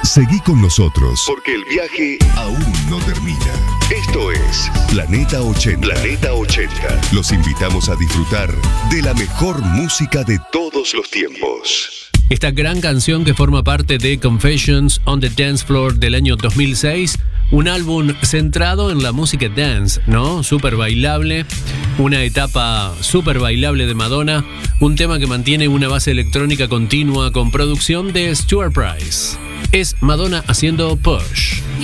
Seguí con nosotros, porque el viaje aún no termina. Esto es Planeta 80. Planeta 80. Los invitamos a disfrutar de la mejor música de todos los tiempos. Esta gran canción que forma parte de Confessions on the Dance Floor del año 2006, un álbum centrado en la música dance, ¿no? Súper bailable, una etapa súper bailable de Madonna, un tema que mantiene una base electrónica continua con producción de Stuart Price. Es Madonna haciendo Push.